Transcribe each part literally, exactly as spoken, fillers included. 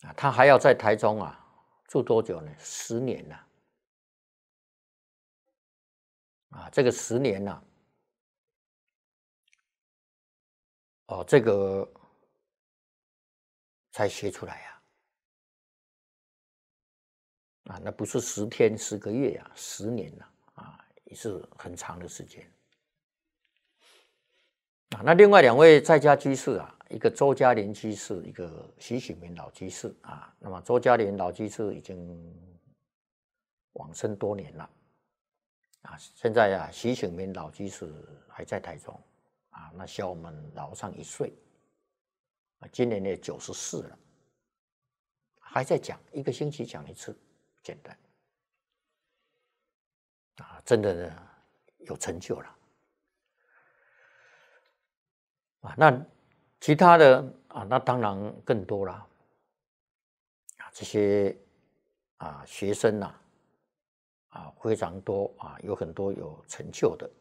啊，他还要在台中啊住多久呢？十年了。啊，这个十年呢、啊，哦，这个才学出来呀、啊，啊，那不是十天、十个月呀、啊，十年了啊，也是很长的时间。啊，那另外两位在家居士啊，一个周嘉莲居士，一个徐启明老居士啊。那么周嘉莲老居士已经往生多年了啊，现在啊，徐启明老居士还在台中啊，那小我们老上一岁啊，今年也九十四了，还在讲，一个星期讲一次，简单啊，真的呢有成就了。啊，那其他的啊，那当然更多了啊，这些啊学生呐啊，啊非常多啊，有很多有成就的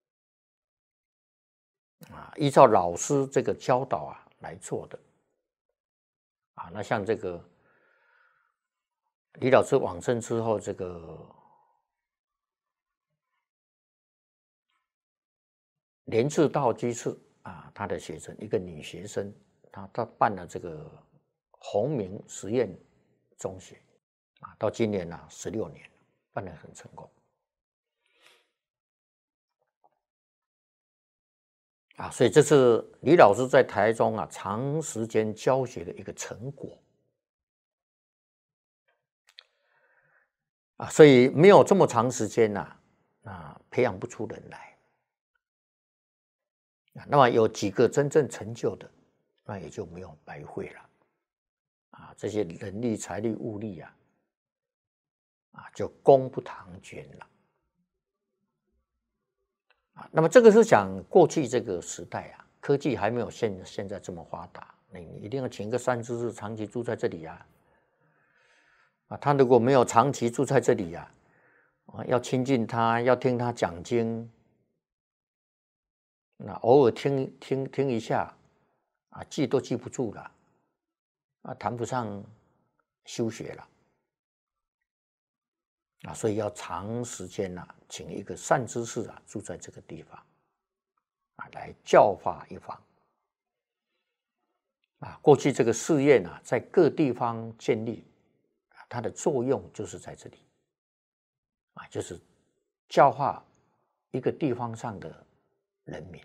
啊，依照老师这个教导啊来做的啊，那像这个李老师往生之后，这个连志道居士啊，他的学生一个女学生，她她办了这个弘明实验中学啊，到今年呢十六年，办得很成功啊，所以这是李老师在台中啊长时间教学的一个成果啊，所以没有这么长时间呐、啊，啊，培养不出人来。那么有几个真正成就的，那也就没有白费了啊！这些人力、财力、物力啊，啊，就功不唐捐了啊。那么这个是讲过去这个时代啊，科技还没有现现在这么发达，你一定要请个善知识长期住在这里啊。啊，他如果没有长期住在这里呀、啊，啊，要亲近他，要听他讲经。那偶尔听听听一下，啊，记都记不住了，啊，谈不上修学了，啊，所以要长时间呐、啊，请一个善知识啊住在这个地方，啊，来教化一方。啊，过去这个寺院啊，在各地方建立，啊，它的作用就是在这里，啊，就是教化一个地方上的人民。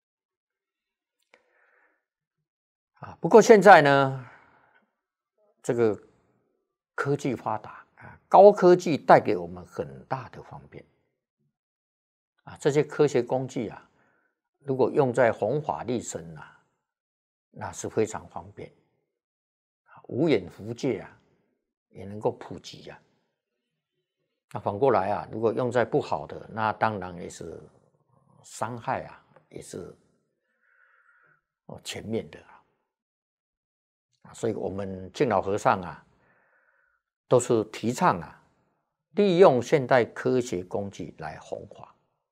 啊，不过现在呢，这个科技发达啊，高科技带给我们很大的方便啊。这些科学工具啊，如果用在弘法利生啊，那是非常方便啊，无远弗届啊，也能够普及啊。那反过来啊，如果用在不好的，那当然也是伤害啊，也是哦全面的。所以我们敬老和尚啊，都是提倡啊，利用现代科学工具来弘法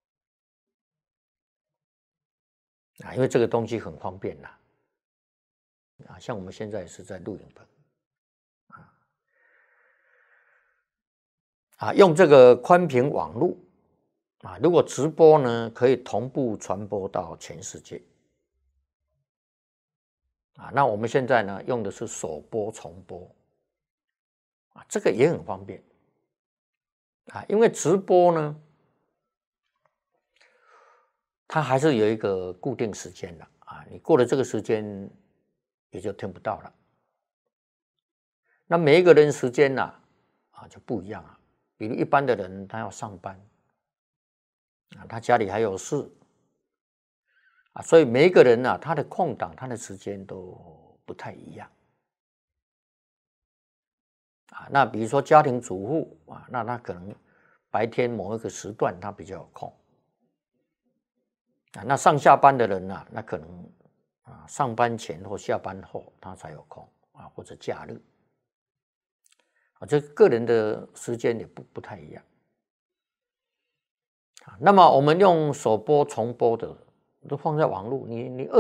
啊，因为这个东西很方便呐啊，像我们现在是在录影棚啊，啊，用这个宽频网络啊，如果直播呢，可以同步传播到全世界啊。那我们现在呢，用的是首播重播啊，这个也很方便啊，因为直播呢，它还是有一个固定时间的啊，你过了这个时间也就听不到了。那每一个人时间呢、啊，啊就不一样啊。比如一般的人他要上班啊，他家里还有事啊，所以每一个人呢、啊，他的空档他的时间都不太一样啊。那比如说家庭主妇啊，那他可能白天某一个时段他比较有空啊，那上下班的人呢、啊，那可能啊上班前或下班后他才有空啊，或者假日啊，这个人的时间也不不太一样啊。那么我们用首播重播的都放在网络，你你